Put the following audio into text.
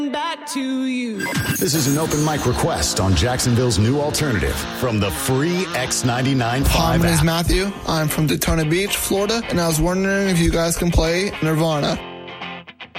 back to you. This is an open mic request on Jacksonville's new alternative from the free X99.5 Hi, my name is app. Matthew. I'm from Daytona Beach, Florida, and I was wondering if you guys can play Nirvana.